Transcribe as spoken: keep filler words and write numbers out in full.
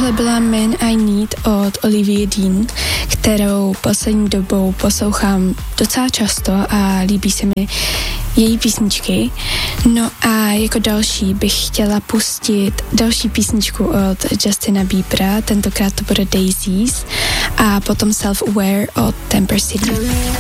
tohle byla Man I Need od Olivia Dean, kterou poslední dobou poslouchám docela často a líbí se mi její písničky. No a jako další bych chtěla pustit další písničku od Justina Biebera, tentokrát to bude Daisies a potom Self Aware od Temper City.